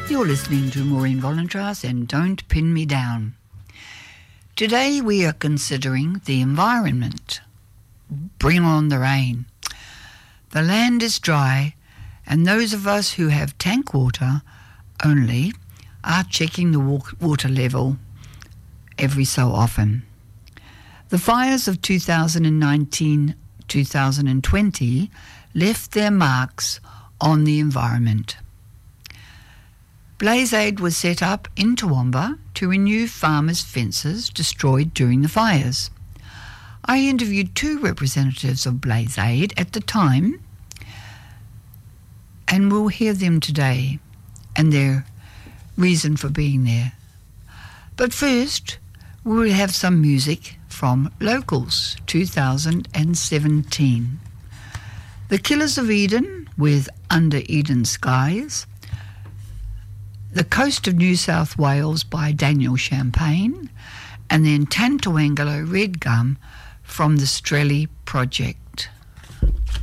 You're listening to Maureen Volentras and Don't Pin Me Down. Today we are considering the environment. Bring on the rain. The land is dry, and those of us who have tank water only are checking the water level every so often. The fires of 2019-2020 left their marks on the environment. Blaze Aid was set up in Toowoomba to renew farmers' fences destroyed during the fires. I interviewed two representatives of Blaze Aid at the time, and we'll hear them today and their reason for being there. But first, we will have some music from Locals 2017. The Killers of Eden with Under Eden Skies, The Coast of New South Wales by Daniel Champagne, and then Tantoangelo Red Gum from the Strelly Project.